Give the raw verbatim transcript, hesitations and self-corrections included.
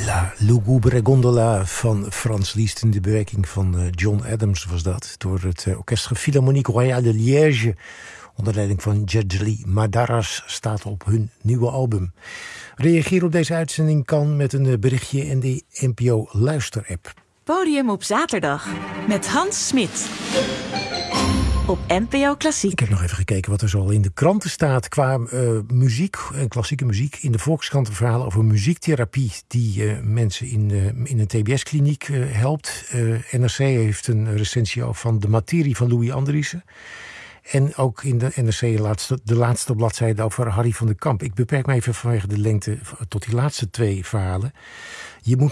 La Lugubre Gondola van Frans Liszt in de bewerking van John Adams was dat. Door het Orchestre Philharmonique Royale de Liège. Onder leiding van Djerdjelie Madaras staat op hun nieuwe album. Reageer op deze uitzending kan met een berichtje in de N P O Luister-app. Podium op zaterdag met Hans Smit. Op N P O Klassiek. Ik heb nog even gekeken wat er zo al in de kranten staat qua uh, muziek en klassieke muziek. In de Volkskrant een verhaal over muziektherapie die uh, mensen in, uh, in een T B S-kliniek uh, helpt. Uh, N R C heeft een recensie van De Materie van Louis Andriessen. En ook in de N R C laatste, de laatste bladzijde over Harry van den Kamp. Ik beperk me even vanwege de lengte tot die laatste twee verhalen. Je moet